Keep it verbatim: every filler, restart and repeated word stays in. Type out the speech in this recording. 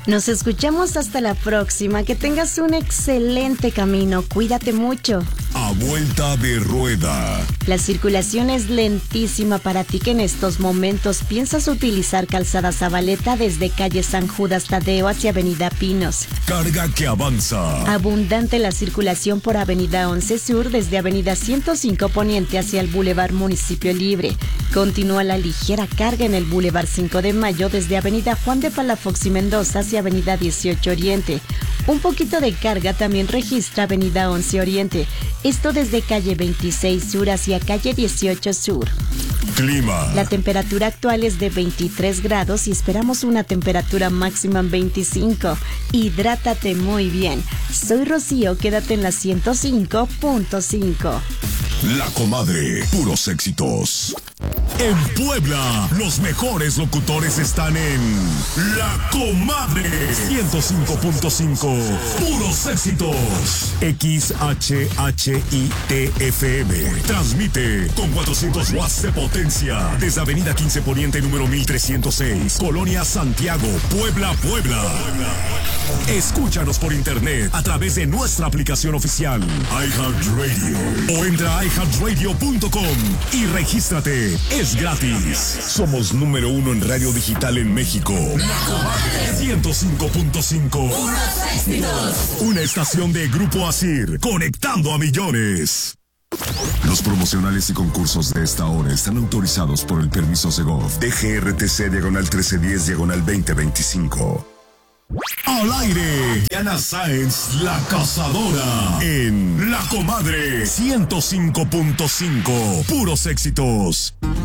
Nos escuchamos hasta la próxima. Que tengas un excelente camino. Cuídate mucho. A vuelta de rueda. La circulación es lentísima para ti que en estos momentos piensas utilizar Calzada Zabaleta desde calle San Judas Tadeo hacia avenida Pinos. Carga que avanza. Abundante la circulación por avenida once Sur desde avenida ciento cinco Poniente hacia el Boulevard Municipio Libre. Continúa la ligera carga en el Boulevard cinco de Mayo desde avenida Juan de Palafox y Mendoza hacia avenida dieciocho Oriente. Un poquito de carga también registra avenida once Oriente. Esto desde calle veintiséis Sur hacia calle dieciocho Sur. Clima. La temperatura actual es de veintitrés grados y esperamos una temperatura máxima en veinticinco. Hidrátate muy bien. Soy Rocío, quédate en la ciento cinco punto cinco. La Comadre, puros éxitos. En Puebla, los mejores locutores están en La Comadre ciento cinco punto cinco. Puros éxitos. X H H I T F M. Transmite con cuatrocientos watts de potencia desde avenida quince Poniente número mil trescientos seis, Colonia Santiago, Puebla, Puebla. Escúchanos por internet a través de nuestra aplicación oficial iHeartRadio o entra a i heart radio punto com y regístrate. Es gratis. Somos número uno en radio digital en México. La Comadre ciento cinco punto cinco. Una estación de Grupo Asir, conectando a millones. Los promocionales y concursos de esta hora están autorizados por el permiso Segov D G R T C diagonal trece diez diagonal veinte veinticinco. Al aire, Diana Sáenz, la cazadora, en La Comadre ciento cinco punto cinco. Puros éxitos.